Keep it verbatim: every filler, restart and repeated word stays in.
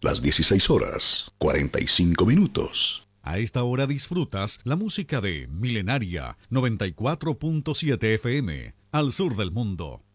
las dieciséis horas, cuarenta y cinco minutos. A esta hora disfrutas la música de Milenaria noventa y cuatro punto siete F M, al sur del mundo.